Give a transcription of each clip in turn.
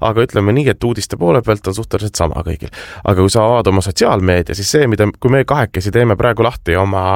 aga ütleme nii, et uudiste poole pealt on suhteliselt sama kõigil. Aga kui sa avad oma sotsiaalmeedia, siis see, kui me kahekesi teeme praegu lahti oma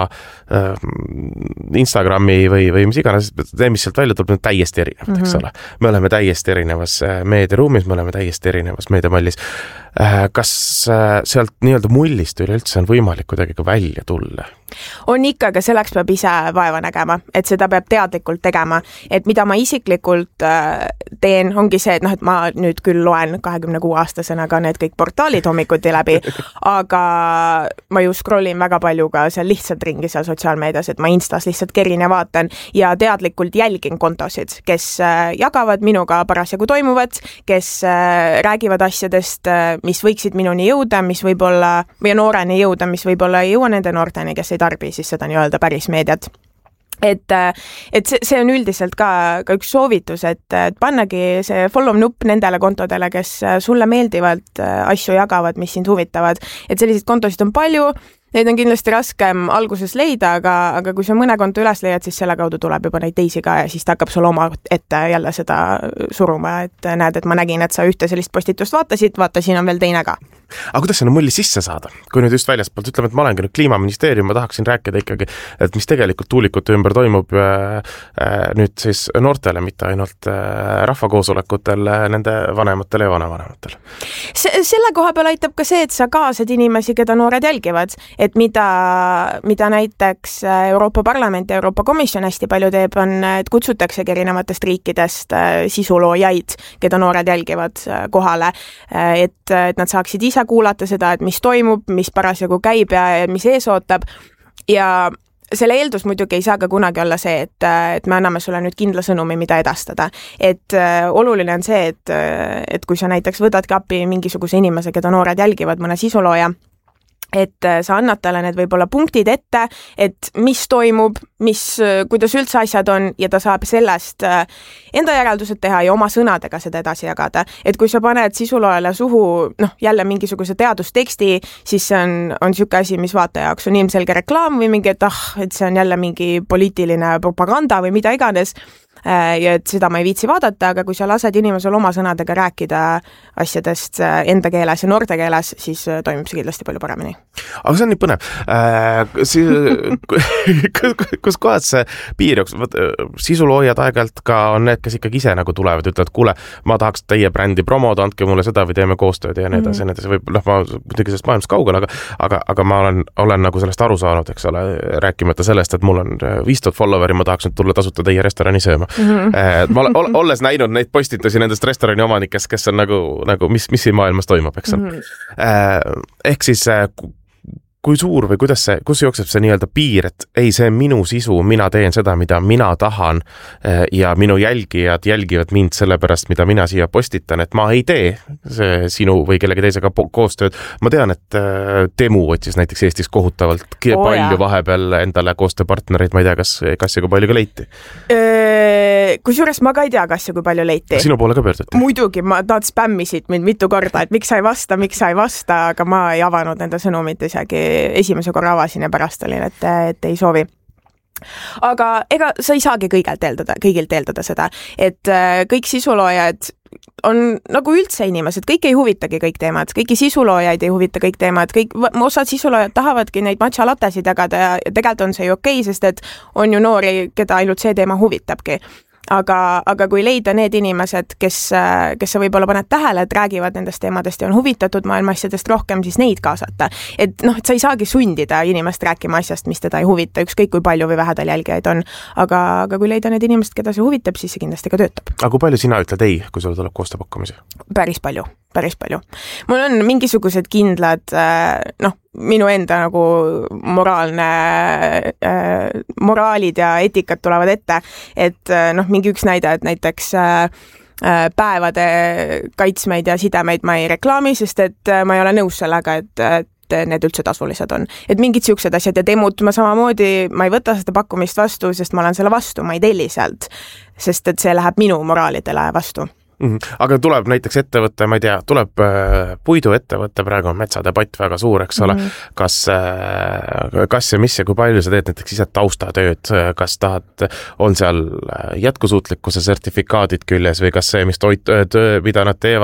Instagrami või mis iganes, mis sealt välja tuleb, on täiesti erinevad, eks ole. Me oleme täiesti erinevas meediaruumis, me oleme täiesti erinevas meediamallis. Kas sealt nii-öelda mullist üleüldse on võimalik kuidagi ka välja tulla? On ikka, aga selleks peab ise vaeva nägema, et seda peab teadlikult tegema, et mida ma isiklikult teen, ongi see, et et ma nüüd küll loen 26-aastasena ka need kõik portaalid hommikuti läbi, aga ma ju scrollin väga palju ka seal lihtsalt ringi seal sotsiaalmeedias, et ma Instas lihtsalt kerin ja vaatan ja teadlikult jälgin kontosid, kes jagavad minuga parasjagu toimuvat, kes räägivad asjadest, mis võiksid minuni jõuda, mis võib-olla, või nooreni jõuda, mis võib-olla ei jõua nende noorteni, kes ei tarbi siis seda nii-öelda päris meediat. Et see on üldiselt ka üks soovitus, et pannagi see follow nupp nendele kontodele, kes sulle meeldivalt asju jagavad, mis sind huvitavad. Et selliseid kontosid on palju, neid on kindlasti raskem alguses leida, aga kui sa mõne konto üles leiad, siis selle kaudu tuleb juba neid teisi ka ja siis ta hakkab sul oma ette jälle seda suruma, et näed, et ma nägin, et sa ühte sellist postitust vaatasid, vaata, siin on veel teine ka. Aga kuidas sinna mulli sisse saada? Kui nüüd just väljaspoolt ütleme, et ma olen nüüd Kliimaministeerium, ma tahaksin rääkida ikkagi, et mis tegelikult tuulikute ümber toimub nüüd siis noortele, mitte ainult rahvakoosolekutel, nende vanematele ja vanavanematele. Selle koha peal aitab ka see, et sa kaasad inimesi, keda noored jälgivad, et mida näiteks Euroopa Parlament ja Euroopa Komisjon hästi palju teeb, on, et kutsutaksegi erinevatest riikidest sisuloojaid, keda noored jälgivad kohale, et nad saaksid ise kuulata seda, et mis toimub, mis parasjagu käib ja mis ees ootab. Ja selle eeldus muidugi ei saa ka kunagi olla see, et me anname sulle nüüd kindla sõnumi, mida edastada. Et oluline on see, et kui sa näiteks võtadki appi mingisuguse inimese, keda noored jälgivad, mõne sisulooja, et sa annad talle need võib-olla punktid ette, et mis toimub, kuidas üldse asjad on ja ta saab sellest enda järeldused teha ja oma sõnadega seda edasi jagada. Et kui sa paned sisuloojale suhu jälle mingisuguse teadusteksti, siis see on siuke asi, mis vaataja jaoks on ilmselge reklaam või mingi, et see on jälle mingi poliitiline propaganda või mida iganes. Ja et seda ma ei viitsi vaadata, aga kui sa lased inimesel oma sõnadega rääkida asjadest enda keeles ja noorte keeles, siis toimub see kindlasti palju paremini. Aga see on nii põnev. Kus kohad see piir jooks? Sisuloojad aegalt ka on need, kes ikkagi ise nagu tulevad, ütlevad, kuule, ma tahaks teie brändi promoda, andke mulle seda või teeme koostööd ja nii edasi. Võib, ma muidugi sellest maailmast kaugel, aga ma olen nagu sellest aru saanud, eks ole, rääkimata sellest, et mul on 5000 followeri, ma tahaks nüüd tulla tasuta teie restorani sööma. Ma olles näinud neid postitusi nendest restorani omanikest, kes on nagu mis siin maailmas toimub, eks on. Ehk siis kui suur või kus jookseb see nii-öelda piir, et ei, see minu sisu, mina teen seda, mida mina tahan ja minu jälgijad jälgivad mind selle pärast, mida mina siia postitan, et ma ei tee see sinu või kellegi teisega koostööd. Ma tean, et Temu otsis näiteks Eestis kohutavalt palju vahepeal endale koostööpartnereid, ma ei tea, kas ja kui palju ka leiti? Kusjuures ma ka ei tea, kas ja kui palju leiti. Sinu poole ka pöörduti? Muidugi, nad spämmisid mind mitu korda, et miks sa ei vasta, aga ma ei avanud nende sõnumit isegi esimese korra avasin ja pärast olin, et ei soovi. Aga ega sa ei saagi kõigilt eeldada seda, et kõik sisuloojad on nagu üldse inimesed, kõik ei huvitagi kõik teemad, kõiki sisuloojaid ei huvita kõik teemad, osad sisuloojad tahavadki neid matcha lattesid jagada ja tegelikult on see ju okei, sest et on ju noori, keda ainult see teema huvitabki. Aga kui leida need inimesed, kes sa võib-olla paned tähele, et räägivad nendest teemadest ja on huvitatud maailma asjadest rohkem, siis neid kaasata. Et sa ei saagi sundida inimest rääkima asjast, mis teda ei huvita, ükskõik kui palju või vähe tal jälgijaid on. Aga kui leida need inimesed, keda see huvitab, siis see kindlasti ka töötab. Aga kui palju sina ütled ei, kui sulle tuleb koostööpakkumisi? Päris palju. Mul on mingisugused kindlad, minu enda nagu moraalid ja etikad tulevad ette, et mingi üks näide, et näiteks päevade kaitsmeid ja sidemeid ma ei reklaami, sest et ma ei ole nõus sellega, et need üldse tasulised on. Et mingid siuksed asjad ja Temut ma samamoodi, ma ei võta seda pakkumist vastu, sest ma olen selle vastu, ma ei telli sealt, sest et see läheb minu moraalidele vastu. Aga tuleb näiteks ettevõtte, ma ei tea, tuleb puiduettevõtte, praegu on metsadebatt väga suur, eks ole, kas ja mis ja kui palju sa teed näiteks ise taustatööd, kas on seal jätkusuutlikkuse sertifikaadid küljes või kas see, mida nad teevad,